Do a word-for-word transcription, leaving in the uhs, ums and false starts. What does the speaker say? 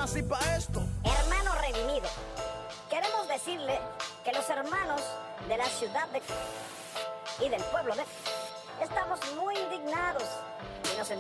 nací pa' esto. Hermano redimido, queremos decirle que los hermanos de la ciudad de y del pueblo de estamos muy indignados